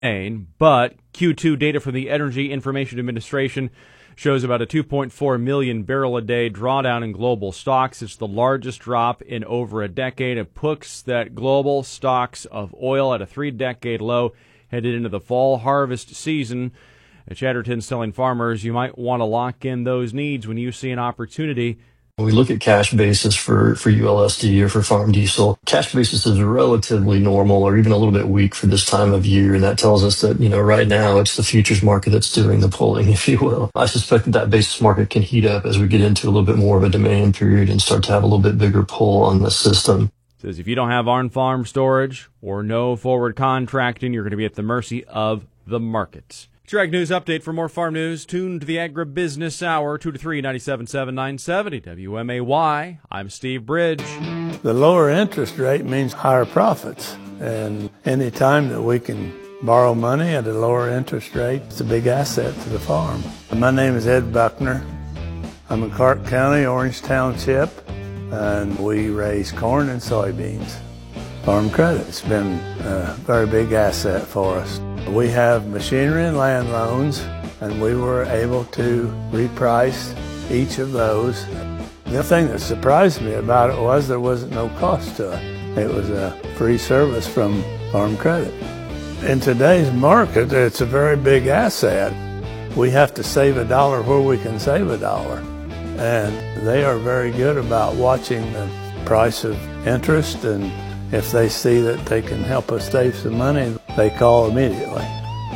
But Q2 data from the Energy Information Administration shows about a 2.4 million barrel a day drawdown in global stocks. It's the largest drop in over a decade. It puts that global stocks of oil at a 3-decade low headed into the fall harvest season. At Chatterton's telling farmers you might want to lock in those needs when you see an opportunity. When we look at cash basis for ULSD or for farm diesel, cash basis is relatively normal or even a little bit weak for this time of year. And that tells us that, right now it's the futures market that's doing the pulling, if you will. I suspect that basis market can heat up as we get into a little bit more of a demand period and start to have a little bit bigger pull on the system. Says if you don't have on-farm storage or no forward contracting, you're going to be at the mercy of the markets. It's your Ag News Update. For more farm news, tune to the Agribusiness Hour, 2 to 3, 97.7, 970 WMAY. I'm Steve Bridge. The lower interest rate means higher profits. And any time that we can borrow money at a lower interest rate, it's a big asset to the farm. My name is Ed Buckner. I'm in Clark County, Orange Township, and we raise corn and soybeans. Farm Credit's been a very big asset for us. We have machinery and land loans, and we were able to reprice each of those. The thing that surprised me about it was there wasn't no cost to it. It was a free service from Farm Credit. In today's market, it's a very big asset. We have to save a dollar where we can save a dollar. And they are very good about watching the price of interest, and if they see that they can help us save some money, they call immediately.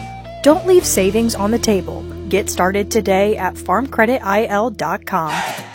Don't leave savings on the table. Get started today at farmcreditil.com.